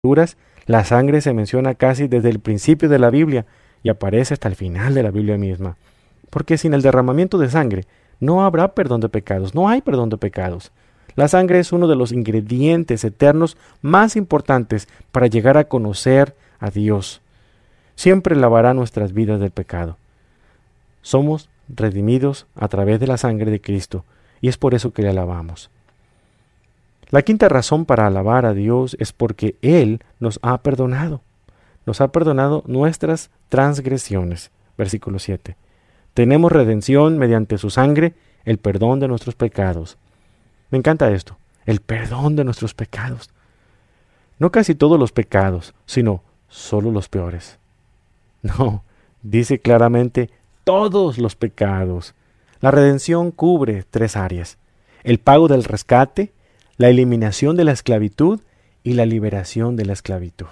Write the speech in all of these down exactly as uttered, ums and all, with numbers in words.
Escrituras, la sangre se menciona casi desde el principio de la Biblia y aparece hasta el final de la Biblia misma. Porque sin el derramamiento de sangre no habrá perdón de pecados, no hay perdón de pecados. La sangre es uno de los ingredientes eternos más importantes para llegar a conocer a Dios. Siempre lavará nuestras vidas del pecado. Somos redimidos a través de la sangre de Cristo y es por eso que le alabamos. La quinta razón para alabar a Dios es porque Él nos ha perdonado. Nos ha perdonado nuestras transgresiones. Versículo siete. Tenemos redención mediante su sangre, el perdón de nuestros pecados. Me encanta esto, el perdón de nuestros pecados. No casi todos los pecados, sino solo los peores. No, dice claramente todos los pecados. La redención cubre tres áreas: el pago del rescate, la eliminación de la esclavitud y la liberación de la esclavitud.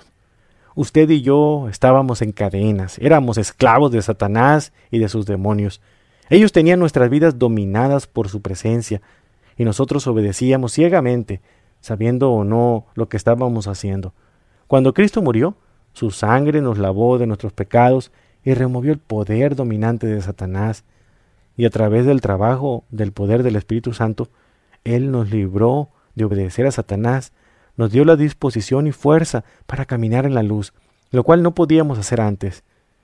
Usted y yo estábamos en cadenas, éramos esclavos de Satanás y de sus demonios. Ellos tenían nuestras vidas dominadas por su presencia y nosotros obedecíamos ciegamente, sabiendo o no lo que estábamos haciendo. Cuando Cristo murió, su sangre nos lavó de nuestros pecados y removió el poder dominante de Satanás. Y a través del trabajo del poder del Espíritu Santo, Él nos libró de obedecer a Satanás, nos dio la disposición y fuerza para caminar en la luz, lo cual no podíamos hacer antes.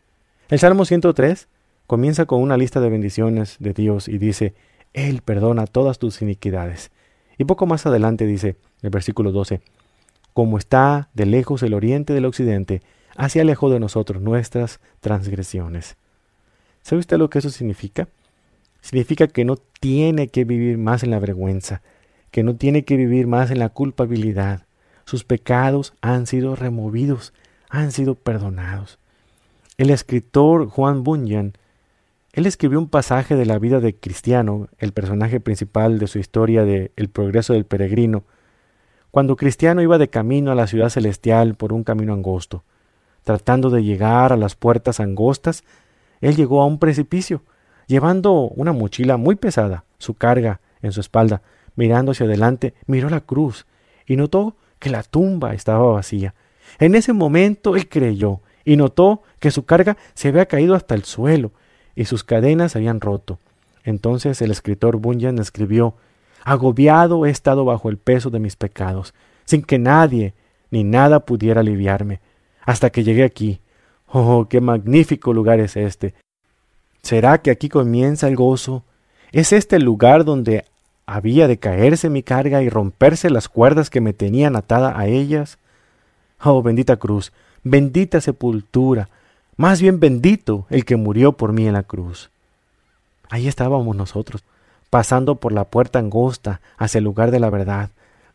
El Salmo ciento tres comienza con una lista de bendiciones de Dios y dice: Él perdona todas tus iniquidades. Y poco más adelante dice, el versículo doce, como está de lejos el oriente del occidente, así alejó de nosotros nuestras transgresiones. ¿Sabe usted lo que eso significa? Significa que no tiene que vivir más en la vergüenza, que no tiene que vivir más en la culpabilidad. Sus pecados han sido removidos, han sido perdonados. El escritor Juan Bunyan, él escribió un pasaje de la vida de Cristiano, el personaje principal de su historia de El progreso del peregrino, cuando Cristiano iba de camino a la ciudad celestial por un camino angosto. Tratando de llegar a las puertas angostas, él llegó a un precipicio, llevando una mochila muy pesada, su carga en su espalda. Mirando hacia adelante, miró la cruz y notó que la tumba estaba vacía. En ese momento él creyó y notó que su carga se había caído hasta el suelo y sus cadenas se habían roto. Entonces el escritor Bunyan escribió: agobiado he estado bajo el peso de mis pecados, sin que nadie ni nada pudiera aliviarme, hasta que llegué aquí. ¡Oh, qué magnífico lugar es este! ¿Será que aquí comienza el gozo? ¿Es este el lugar donde había de caerse mi carga y romperse las cuerdas que me tenían atada a ellas? Oh, bendita cruz, bendita sepultura, más bien bendito el que murió por mí en la cruz. Ahí estábamos nosotros, pasando por la puerta angosta hacia el lugar de la verdad,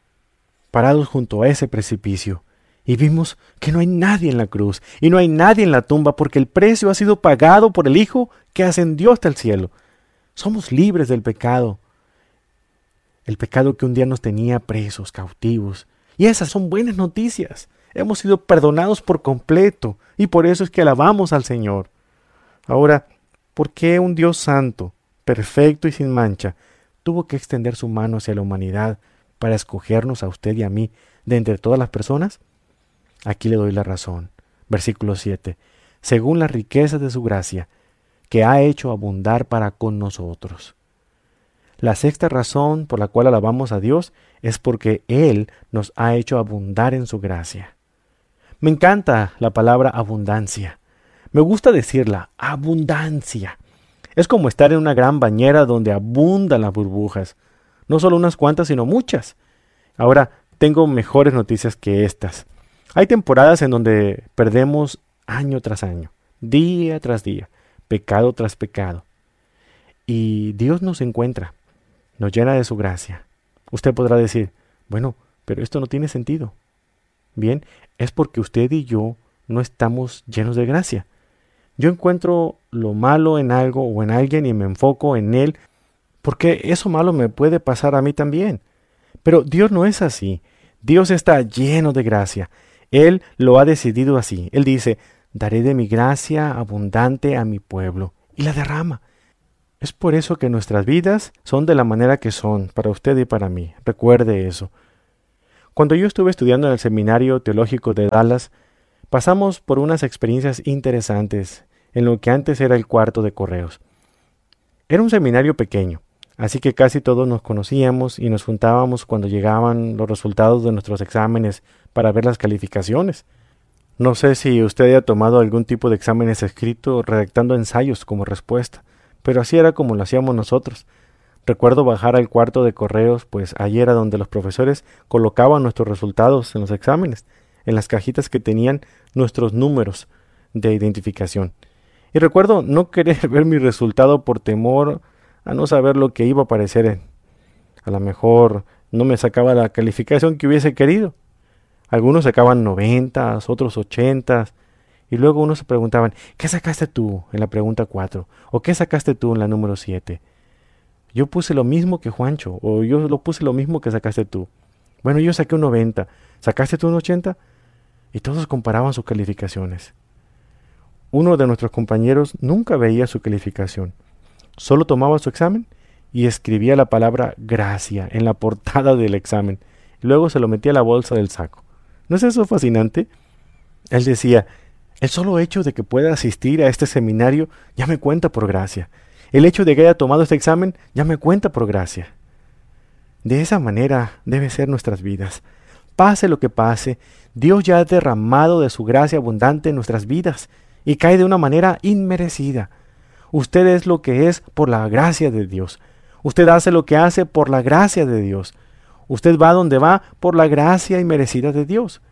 parados junto a ese precipicio, y vimos que no hay nadie en la cruz, y no hay nadie en la tumba, porque el precio ha sido pagado por el Hijo que ascendió hasta el cielo. Somos libres del pecado, el pecado que un día nos tenía presos, cautivos. Y esas son buenas noticias. Hemos sido perdonados por completo, y por eso es que alabamos al Señor. Ahora, ¿por qué un Dios santo, perfecto y sin mancha, tuvo que extender su mano hacia la humanidad para escogernos a usted y a mí de entre todas las personas? Aquí le doy la razón. Versículo siete. Según la riqueza de su gracia, que ha hecho abundar para con nosotros. La sexta razón por la cual alabamos a Dios es porque Él nos ha hecho abundar en su gracia. Me encanta la palabra abundancia. Me gusta decirla, abundancia. Es como estar en una gran bañera donde abundan las burbujas. No solo unas cuantas, sino muchas. Ahora, tengo mejores noticias que estas. Hay temporadas en donde perdemos año tras año, día tras día, pecado tras pecado. Y Dios nos encuentra, nos llena de su gracia. Usted podrá decir, bueno, pero esto no tiene sentido. Bien, es porque usted y yo no estamos llenos de gracia. Yo encuentro lo malo en algo o en alguien y me enfoco en él, porque eso malo me puede pasar a mí también. Pero Dios no es así. Dios está lleno de gracia. Él lo ha decidido así. Él dice, daré de mi gracia abundante a mi pueblo, y la derrama. Es por eso que nuestras vidas son de la manera que son, para usted y para mí. Recuerde eso. Cuando yo estuve estudiando en el Seminario Teológico de Dallas, pasamos por unas experiencias interesantes en lo que antes era el cuarto de correos. Era un seminario pequeño, así que casi todos nos conocíamos y nos juntábamos cuando llegaban los resultados de nuestros exámenes para ver las calificaciones. No sé si usted haya tomado algún tipo de exámenes escrito redactando ensayos como respuesta, pero así era como lo hacíamos nosotros. Recuerdo bajar al cuarto de correos, pues allí era donde los profesores colocaban nuestros resultados en los exámenes, en las cajitas que tenían nuestros números de identificación. Y recuerdo no querer ver mi resultado por temor a no saber lo que iba a aparecer en. A lo mejor no me sacaba la calificación que hubiese querido. Algunos sacaban noventas, otros ochentas, y luego unos se preguntaban, ¿qué sacaste tú en la pregunta cuatro? ¿O qué sacaste tú en la número siete? Yo puse lo mismo que Juancho, o yo lo puse lo mismo que sacaste tú. Bueno, yo saqué un noventa, ¿sacaste tú un ochenta? Y todos comparaban sus calificaciones. Uno de nuestros compañeros nunca veía su calificación. Solo tomaba su examen y escribía la palabra gracia en la portada del examen. Y luego se lo metía a la bolsa del saco. ¿No es eso fascinante? Él decía, el solo hecho de que pueda asistir a este seminario ya me cuenta por gracia. El hecho de que haya tomado este examen ya me cuenta por gracia. De esa manera debe ser nuestras vidas. Pase lo que pase, Dios ya ha derramado de su gracia abundante en nuestras vidas y cae de una manera inmerecida. Usted es lo que es por la gracia de Dios. Usted hace lo que hace por la gracia de Dios. Usted va donde va por la gracia inmerecida de Dios.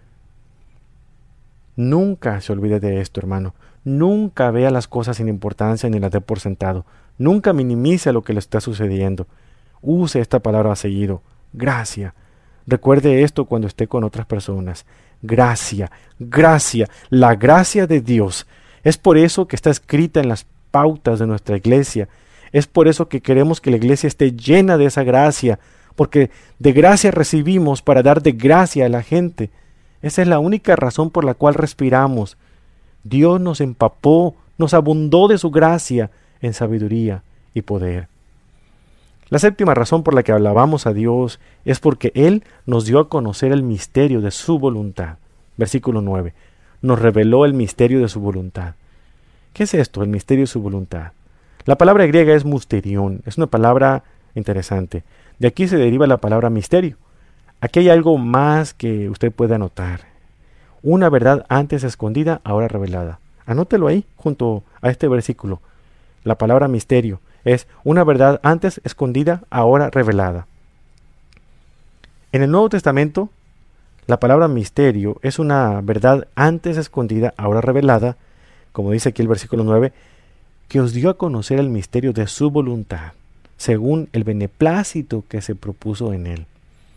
Nunca se olvide de esto, hermano. Nunca vea las cosas sin importancia ni las dé por sentado. Nunca minimice lo que le está sucediendo. Use esta palabra seguido. Gracia. Recuerde esto cuando esté con otras personas. Gracia, gracia, la gracia de Dios. Es por eso que está escrita en las pautas de nuestra iglesia. Es por eso que queremos que la iglesia esté llena de esa gracia, porque de gracia recibimos para dar de gracia a la gente. Esa es la única razón por la cual respiramos. Dios nos empapó, nos abundó de su gracia en sabiduría y poder. La séptima razón por la que alabamos a Dios es porque Él nos dio a conocer el misterio de su voluntad. Versículo nueve. Nos reveló el misterio de su voluntad. ¿Qué es esto, el misterio de su voluntad? La palabra griega es musterión, es una palabra interesante. De aquí se deriva la palabra misterio. Aquí hay algo más que usted puede anotar. Una verdad antes escondida, ahora revelada. Anótelo ahí, junto a este versículo. La palabra misterio es una verdad antes escondida, ahora revelada. En el Nuevo Testamento, la palabra misterio es una verdad antes escondida, ahora revelada, como dice aquí el versículo nueve, que os dio a conocer el misterio de su voluntad, según el beneplácito que se propuso en él.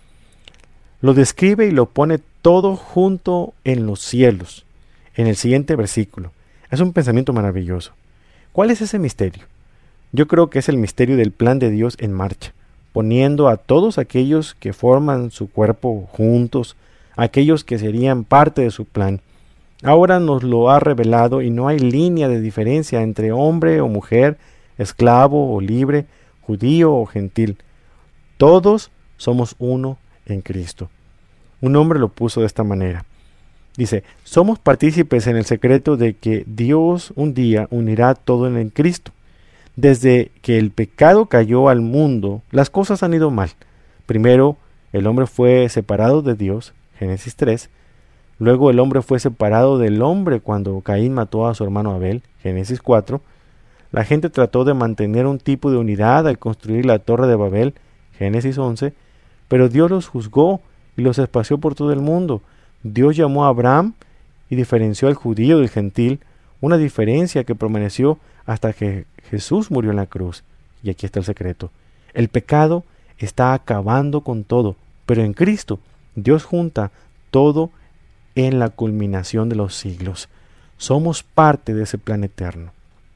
Lo describe y lo pone todo junto en los cielos, en el siguiente versículo. Es un pensamiento maravilloso. ¿Cuál es ese misterio? Yo creo que es el misterio del plan de Dios en marcha, poniendo a todos aquellos que forman su cuerpo juntos, aquellos que serían parte de su plan. Ahora nos lo ha revelado y no hay línea de diferencia entre hombre o mujer, esclavo o libre, judío o gentil. Todos somos uno en Cristo. Un hombre lo puso de esta manera. Dice, somos partícipes en el secreto de que Dios un día unirá todo en Cristo. Desde que el pecado cayó al mundo, las cosas han ido mal. Primero, el hombre fue separado de Dios, Génesis tres. Luego el hombre fue separado del hombre cuando Caín mató a su hermano Abel, Génesis cuatro. La gente trató de mantener un tipo de unidad al construir la torre de Babel, Génesis once, pero Dios los juzgó y los esparció por todo el mundo. Dios llamó a Abraham y diferenció al judío del gentil, una diferencia que permaneció hasta que Jesús murió en la cruz. Y aquí está el secreto. El pecado está acabando con todo, pero en Cristo Dios junta todo en la culminación de los siglos. Somos parte de ese plan eterno.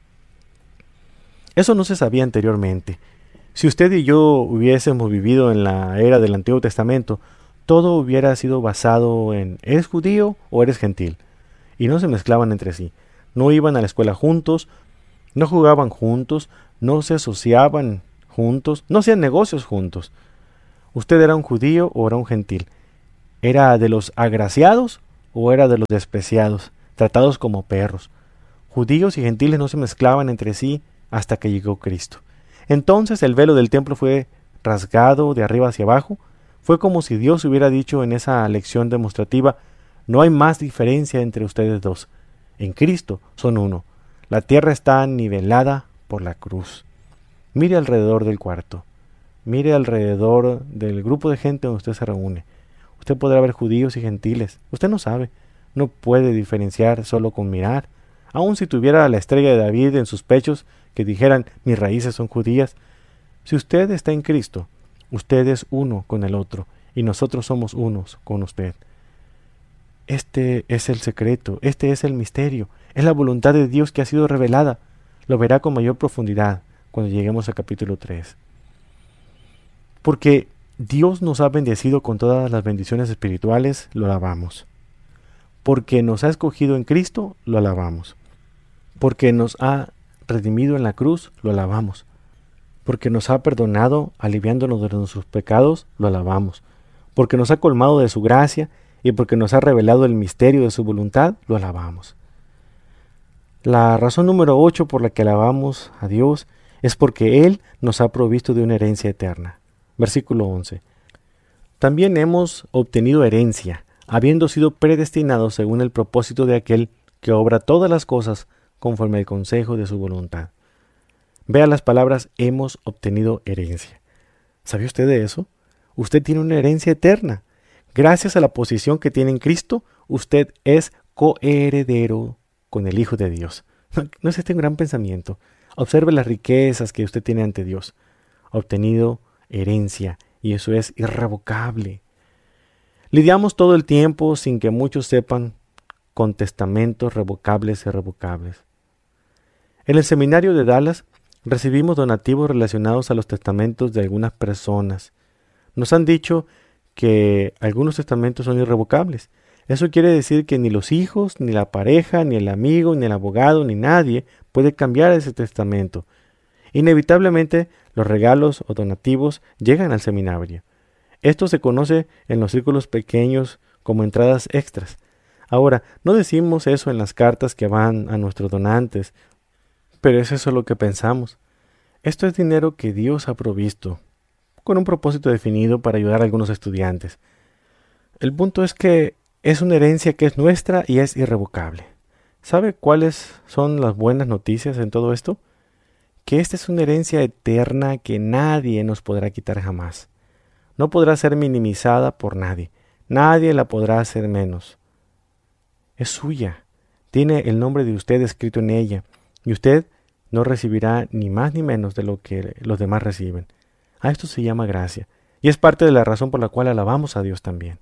Eso no se sabía anteriormente. Si usted y yo hubiésemos vivido en la era del Antiguo Testamento, todo hubiera sido basado en ¿eres judío o eres gentil? Y no se mezclaban entre sí. No iban a la escuela juntos, no jugaban juntos, no se asociaban juntos, no hacían negocios juntos. Usted era un judío o era un gentil. ¿Era de los agraciados o era de los despreciados, tratados como perros? Judíos y gentiles no se mezclaban entre sí hasta que llegó Cristo. Entonces el velo del templo fue rasgado de arriba hacia abajo. Fue como si Dios hubiera dicho en esa lección demostrativa: no hay más diferencia entre ustedes dos. En Cristo son uno. La tierra está nivelada por la cruz. Mire alrededor del cuarto. Mire alrededor del grupo de gente donde usted se reúne. Usted podrá ver judíos y gentiles. Usted no sabe. No puede diferenciar solo con mirar. Aun si tuviera la estrella de David en sus pechos, que dijeran: mis raíces son judías. Si usted está en Cristo, usted es uno con el otro, y nosotros somos unos con usted. Este es el secreto, este es el misterio, es la voluntad de Dios que ha sido revelada. Lo verá con mayor profundidad cuando lleguemos al capítulo tres. Porque Dios nos ha bendecido con todas las bendiciones espirituales, lo alabamos. Porque nos ha escogido en Cristo, lo alabamos. Porque nos ha redimido en la cruz, lo alabamos. Porque nos ha perdonado, aliviándonos de nuestros pecados, lo alabamos. Porque nos ha colmado de su gracia y porque nos ha revelado el misterio de su voluntad, lo alabamos. La razón número ocho por la que alabamos a Dios es porque Él nos ha provisto de una herencia eterna. Versículo once. También hemos obtenido herencia, habiendo sido predestinados según el propósito de aquel que obra todas las cosas conforme al consejo de su voluntad. Vea las palabras: hemos obtenido herencia. ¿Sabe usted de eso? Usted tiene una herencia eterna. Gracias a la posición que tiene en Cristo, usted es coheredero con el Hijo de Dios. ¿No es este un gran pensamiento? Observe las riquezas que usted tiene ante Dios. Ha obtenido herencia, y eso es irrevocable. Lidiamos todo el tiempo, sin que muchos sepan, con testamentos revocables y irrevocables. En el seminario de Dallas recibimos donativos relacionados a los testamentos de algunas personas. Nos han dicho que algunos testamentos son irrevocables. Eso quiere decir que ni los hijos, ni la pareja, ni el amigo, ni el abogado, ni nadie puede cambiar ese testamento. Inevitablemente, los regalos o donativos llegan al seminario. Esto se conoce en los círculos pequeños como entradas extras. Ahora, no decimos eso en las cartas que van a nuestros donantes, pero es eso lo que pensamos. Esto es dinero que Dios ha provisto, con un propósito definido para ayudar a algunos estudiantes. El punto es que es una herencia que es nuestra y es irrevocable. ¿Sabe cuáles son las buenas noticias en todo esto? Que esta es una herencia eterna que nadie nos podrá quitar jamás. No podrá ser minimizada por nadie. Nadie la podrá hacer menos. Es suya. Tiene el nombre de usted escrito en ella. Y usted no recibirá ni más ni menos de lo que los demás reciben. A esto se llama gracia. Y es parte de la razón por la cual alabamos a Dios también.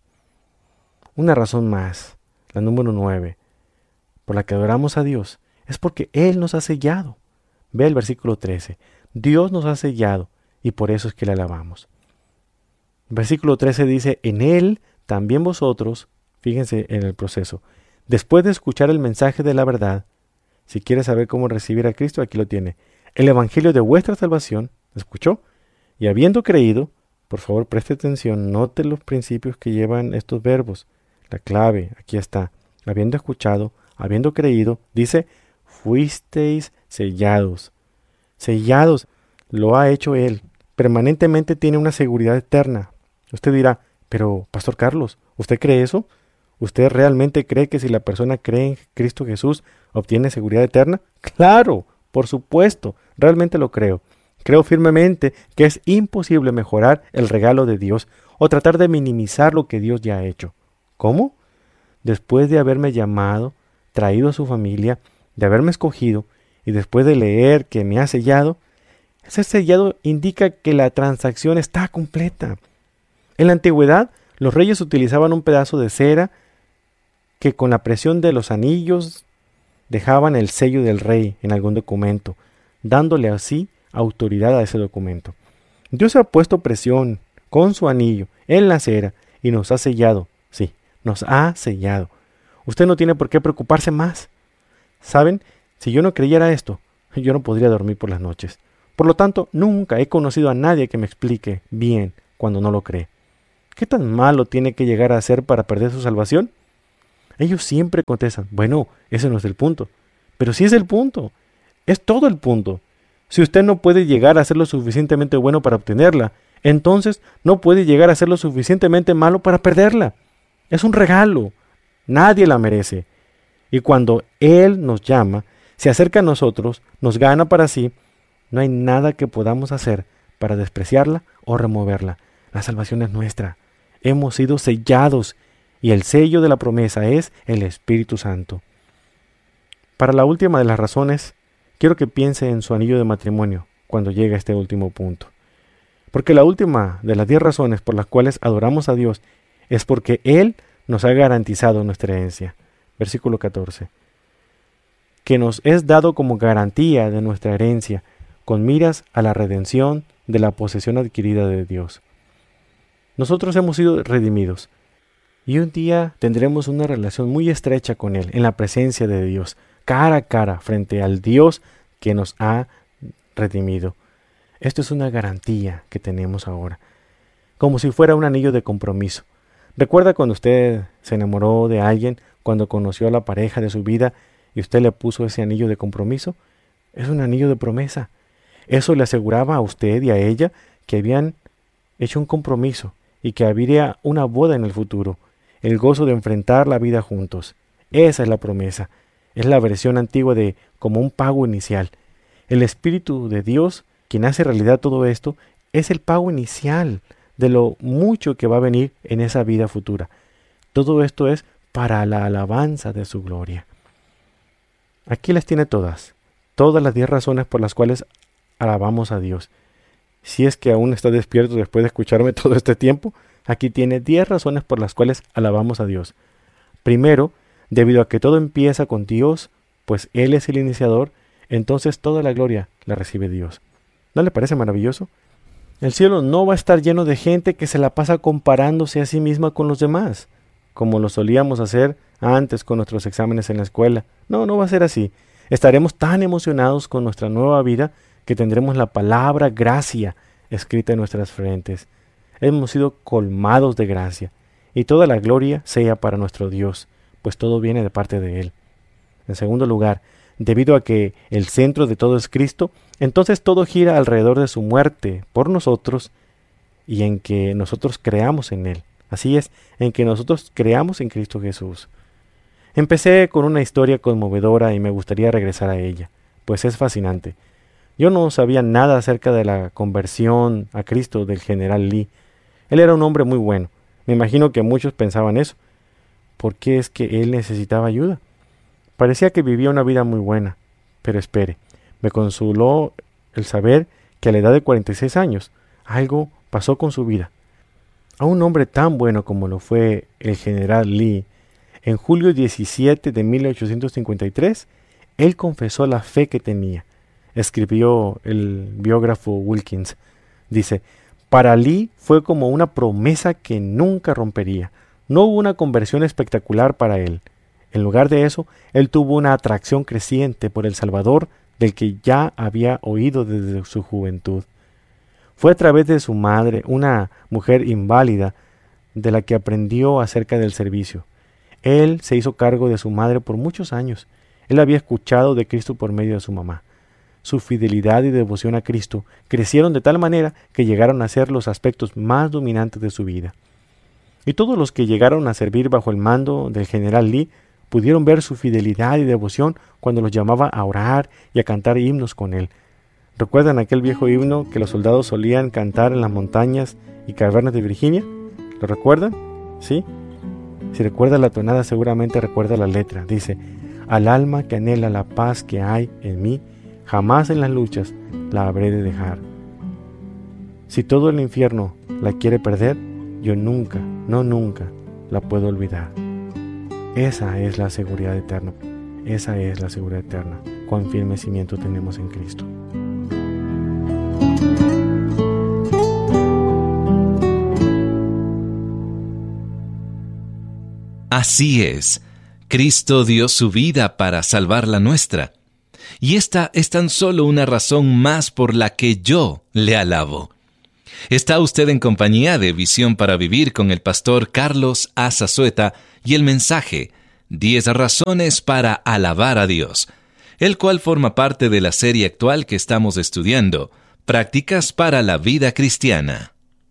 Una razón más, la número nueve, por la que adoramos a Dios, es porque Él nos ha sellado. Ve el versículo trece. Dios nos ha sellado y por eso es que le alabamos. Versículo trece dice: en Él también vosotros, fíjense en el proceso, después de escuchar el mensaje de la verdad, si quiere saber cómo recibir a Cristo, aquí lo tiene. El evangelio de vuestra salvación, ¿escuchó? Y habiendo creído, por favor preste atención, note los principios que llevan estos verbos. La clave, aquí está. Habiendo escuchado, habiendo creído, dice: fuisteis sellados. Sellados, lo ha hecho Él. Permanentemente tiene una seguridad eterna. Usted dirá: pero, Pastor Carlos, ¿usted cree eso? ¿Usted realmente cree que si la persona cree en Cristo Jesús, obtiene seguridad eterna? ¡Claro! Por supuesto, realmente lo creo. Creo firmemente que es imposible mejorar el regalo de Dios o tratar de minimizar lo que Dios ya ha hecho. ¿Cómo? Después de haberme llamado, traído a su familia, de haberme escogido y después de leer que me ha sellado, ese sellado indica que la transacción está completa. En la antigüedad, los reyes utilizaban un pedazo de cera que con la presión de los anillos dejaban el sello del rey en algún documento, dándole así autoridad a ese documento. Dios ha puesto presión con su anillo en la cera y nos ha sellado. Sí, nos ha sellado. Usted no tiene por qué preocuparse más. ¿Saben? Si yo no creyera esto, yo no podría dormir por las noches. Por lo tanto, nunca he conocido a nadie que me explique bien cuando no lo cree. ¿Qué tan malo tiene que llegar a ser para perder su salvación? Ellos siempre contestan, bueno, ese no es el punto. Pero sí es el punto. Es todo el punto. Si usted no puede llegar a ser lo suficientemente bueno para obtenerla, entonces no puede llegar a ser lo suficientemente malo para perderla. Es un regalo. Nadie la merece. Y cuando Él nos llama, se acerca a nosotros, nos gana para sí, no hay nada que podamos hacer para despreciarla o removerla. La salvación es nuestra. Hemos sido sellados y el sello de la promesa es el Espíritu Santo. Para la última de las razones, quiero que piense en su anillo de matrimonio cuando llegue a este último punto. Porque la última de las diez razones por las cuales adoramos a Dios es porque Él nos ha garantizado nuestra herencia. Versículo catorce. Que nos es dado como garantía de nuestra herencia, con miras a la redención de la posesión adquirida de Dios. Nosotros hemos sido redimidos, y un día tendremos una relación muy estrecha con Él, en la presencia de Dios, cara a cara, frente al Dios que nos ha redimido. Esto es una garantía que tenemos ahora, como si fuera un anillo de compromiso. ¿Recuerda cuando usted se enamoró de alguien, cuando conoció a la pareja de su vida y usted le puso ese anillo de compromiso? Es un anillo de promesa. Eso le aseguraba a usted y a ella que habían hecho un compromiso y que habría una boda en el futuro, el gozo de enfrentar la vida juntos. Esa es la promesa. Es la versión antigua de como un pago inicial. El Espíritu de Dios, quien hace realidad todo esto, es el pago inicial de lo mucho que va a venir en esa vida futura. Todo esto es para la alabanza de su gloria. Aquí las tiene todas, todas las diez razones por las cuales alabamos a Dios. Si es que aún está despierto después de escucharme todo este tiempo, aquí tiene diez razones por las cuales alabamos a Dios. Primero, debido a que todo empieza con Dios, pues Él es el iniciador, entonces toda la gloria la recibe Dios. ¿No le parece maravilloso? El cielo no va a estar lleno de gente que se la pasa comparándose a sí misma con los demás, como lo solíamos hacer antes con nuestros exámenes en la escuela. No, no va a ser así. Estaremos tan emocionados con nuestra nueva vida que tendremos la palabra gracia escrita en nuestras frentes. Hemos sido colmados de gracia, y toda la gloria sea para nuestro Dios, pues todo viene de parte de Él. En segundo lugar, debido a que el centro de todo es Cristo, entonces todo gira alrededor de su muerte por nosotros y en que nosotros creamos en Él. Así es, en que nosotros creamos en Cristo Jesús. Empecé con una historia conmovedora y me gustaría regresar a ella, pues es fascinante. Yo no sabía nada acerca de la conversión a Cristo del general Lee. Él era un hombre muy bueno. Me imagino que muchos pensaban eso. ¿Por qué es que él necesitaba ayuda? Parecía que vivía una vida muy buena. Pero espere, me consoló el saber que a la edad de cuarenta y seis años algo pasó con su vida. A un hombre tan bueno como lo fue el general Lee, en julio diecisiete de mil ochocientos cincuenta y tres, él confesó la fe que tenía. Escribió el biógrafo Wilkins. Dice, para Lee fue como una promesa que nunca rompería. No hubo una conversión espectacular para él. En lugar de eso, él tuvo una atracción creciente por el Salvador del que ya había oído desde su juventud. Fue a través de su madre, una mujer inválida, de la que aprendió acerca del servicio. Él se hizo cargo de su madre por muchos años. Él había escuchado de Cristo por medio de su mamá. Su fidelidad y devoción a Cristo crecieron de tal manera que llegaron a ser los aspectos más dominantes de su vida. Y todos los que llegaron a servir bajo el mando del general Lee pudieron ver su fidelidad y devoción cuando los llamaba a orar y a cantar himnos con él. ¿Recuerdan aquel viejo himno que los soldados solían cantar en las montañas y cavernas de Virginia? ¿Lo recuerdan? ¿Sí? Si recuerda la tonada, seguramente recuerda la letra. Dice, al alma que anhela la paz que hay en mí, jamás en las luchas la habré de dejar. Si todo el infierno la quiere perder, yo nunca, no nunca, la puedo olvidar. Esa es la seguridad eterna. Esa es la seguridad eterna. Cuán firme cimiento tenemos en Cristo. Así es, Cristo dio su vida para salvar la nuestra. Y esta es tan solo una razón más por la que yo le alabo. Está usted en compañía de Visión para Vivir con el pastor Carlos A. Zazueta y el mensaje diez razones para alabar a Dios, el cual forma parte de la serie actual que estamos estudiando, Prácticas para la Vida Cristiana.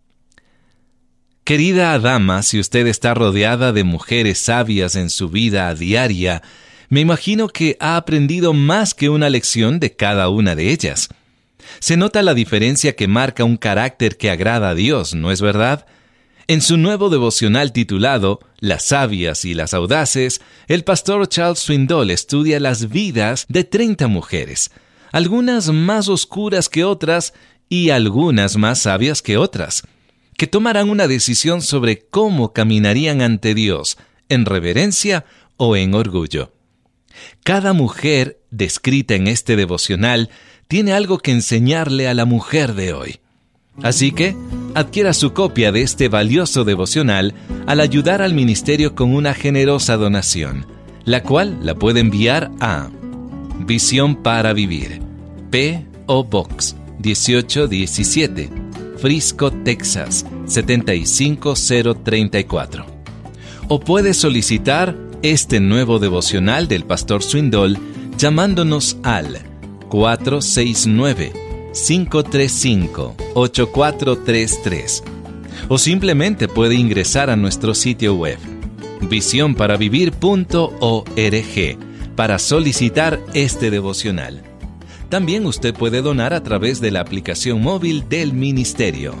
Querida dama, si usted está rodeada de mujeres sabias en su vida diaria, me imagino que ha aprendido más que una lección de cada una de ellas. Se nota la diferencia que marca un carácter que agrada a Dios, ¿no es verdad? En su nuevo devocional titulado Las sabias y las audaces, el pastor Charles Swindoll estudia las vidas de treinta mujeres, algunas más oscuras que otras y algunas más sabias que otras, que tomarán una decisión sobre cómo caminarían ante Dios, en reverencia o en orgullo. Cada mujer descrita en este devocional tiene algo que enseñarle a la mujer de hoy. Así que, adquiera su copia de este valioso devocional al ayudar al ministerio con una generosa donación, la cual la puede enviar a Visión para Vivir, P O Box dieciocho diecisiete, Frisco, Texas setenta y cinco cero treinta y cuatro. O puede solicitar este nuevo devocional del pastor Swindoll llamándonos al cuatro seis nueve, cinco tres cinco, ocho cuatro tres tres, o simplemente puede ingresar a nuestro sitio web visión para vivir punto org para solicitar este devocional. También usted puede donar a través de la aplicación móvil del ministerio.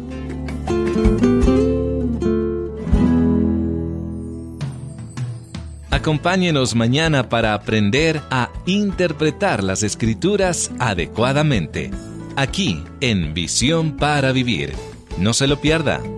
Acompáñenos mañana para aprender a interpretar las Escrituras adecuadamente, aquí en Visión para Vivir. No se lo pierda.